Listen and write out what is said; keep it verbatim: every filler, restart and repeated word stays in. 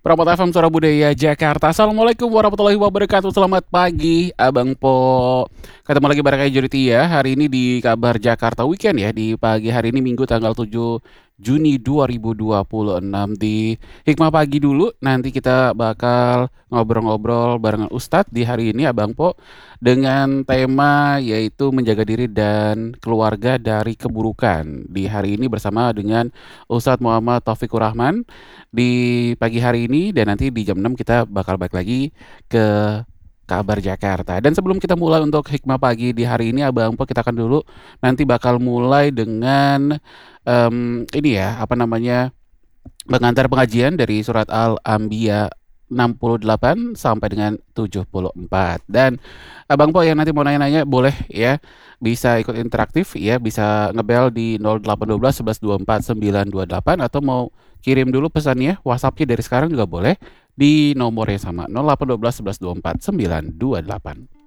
Prambors F M Suara Budaya Jakarta. Assalamualaikum warahmatullahi wabarakatuh. Selamat pagi Abang Po. Ketemu lagi bareng saya Jody Tia. Hari ini di Kabar Jakarta Weekend ya. Di pagi hari ini Minggu tanggal tujuh Juni dua ribu dua puluh enam. Di Hikmah Pagi dulu. Nanti kita bakal ngobrol-ngobrol barengan Ustadz di hari ini Abang Po. Dengan tema yaitu menjaga diri dan keluarga dari keburukan. Di hari ini bersama dengan Ustadz Muhammad Taufikur Rahman di pagi hari ini, dan nanti di jam enam kita bakal balik lagi ke Kabar Jakarta. Dan sebelum kita mulai untuk Hikmah Pagi di hari ini Abang Po, kita akan dulu nanti bakal mulai dengan em, ini ya, apa namanya, pengantar pengajian dari surat Al-Anbiya enam puluh delapan sampai dengan tujuh puluh empat. Dan Abang Po yang nanti mau nanya-nanya boleh ya, bisa ikut interaktif ya, bisa ngebel di nol delapan satu dua satu satu dua empat sembilan dua delapan, atau mau kirim dulu pesannya WhatsApp-nya dari sekarang juga boleh di nomor yang sama nol delapan satu dua satu satu dua empat sembilan dua delapan.